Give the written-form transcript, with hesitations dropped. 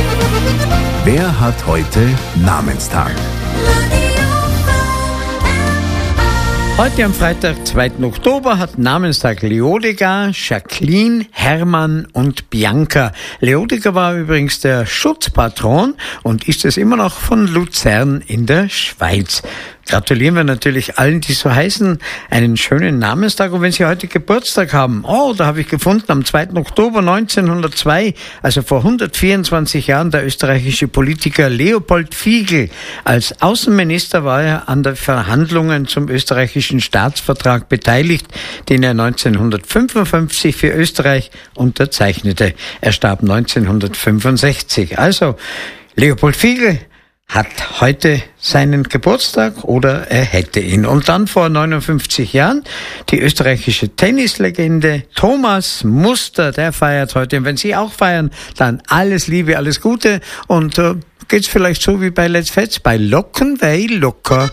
Wer hat heute Namenstag? Heute am Freitag, 2. Oktober, hat Namenstag Leodegar, Jacqueline, Hermann und Bianca. Leodegar war übrigens der Schutzpatron und ist es immer noch von Luzern in der Schweiz. Gratulieren wir natürlich allen, die so heißen, einen schönen Namenstag. Und wenn Sie heute Geburtstag haben, da habe ich gefunden, am 2. Oktober 1902, also vor 124 Jahren, der österreichische Politiker Leopold Fiegel. Als Außenminister war er an den Verhandlungen zum österreichischen Staatsvertrag beteiligt, den er 1955 für Österreich unterzeichnete. Er starb 1965. Also, Leopold Fiegel hat heute seinen Geburtstag oder er hätte ihn. Und dann vor 59 Jahren die österreichische Tennislegende Thomas Muster, der feiert heute. Und wenn Sie auch feiern, dann alles Liebe, alles Gute und geht's vielleicht so wie bei Let's Fets, bei Locken, weil locker.